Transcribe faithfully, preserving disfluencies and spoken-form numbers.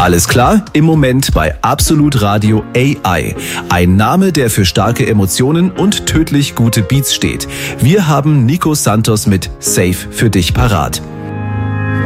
Alles klar? Im Moment bei Absolut Radio A I. Ein Name, der für starke Emotionen und tödlich gute Beats steht. Wir haben Nico Santos mit Safe für dich parat.